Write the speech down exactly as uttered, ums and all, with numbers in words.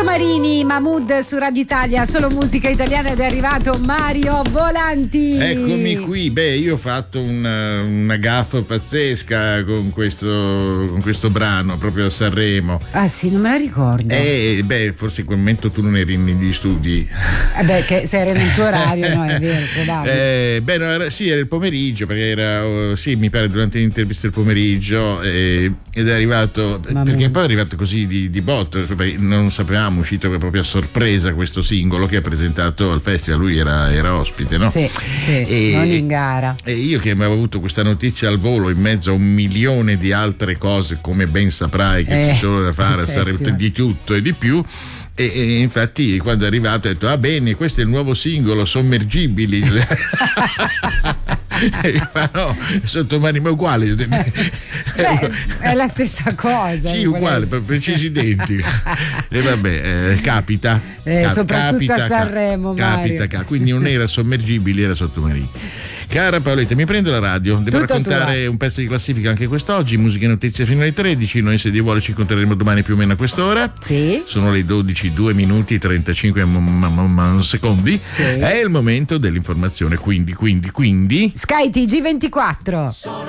Sottomarini, Mahmood su Radio Italia, solo musica italiana, ed è arrivato Mario Volanti. Eccomi qui. Beh, io ho fatto una, una gaffa pazzesca con questo, con questo brano proprio a Sanremo. Ah sì, non me la ricordo. Eh, beh, forse in quel momento tu non eri negli studi. Eh beh, che se era nel tuo orario, no, è vero, probabile. Eh, beh, no, era, sì, era il pomeriggio, perché era, oh, sì, mi pare durante l'intervista del pomeriggio, eh, ed è arrivato, Mamma perché mia. poi è arrivato così di, di botto, non sapevamo, è uscito proprio a sorpresa questo singolo che ha presentato al festival, lui era, era ospite, no? Sì, sì, e, non in gara. E io che avevo avuto questa notizia al volo in mezzo a un milione di altre cose, come ben saprai che Eh, ci sono da fare a Sanremo, festival. di tutto e di più. E, e infatti quando è arrivato ho detto: ah bene, questo è il nuovo singolo, Sommergibili. E fa no, Sottomarini, ma uguale. Beh, è la stessa cosa. Sì, eh, uguale, volevo- precisi identici. E vabbè, eh, capita. Eh, Cap- soprattutto a capita, Sanremo, capita, Mario. capita. Quindi non era Sommergibili, era Sottomarini. Cara Paoletta, mi prendo la radio, devo Tutto raccontare tua. un pezzo di classifica anche quest'oggi, musica e notizie fino alle tredici, noi se Dio vuole ci incontreremo domani più o meno a quest'ora. Sì. Sono le dodici, due minuti e trentacinque m- m- m- secondi. Sì. È il momento dell'informazione, quindi, quindi, quindi... Sky T G ventiquattro.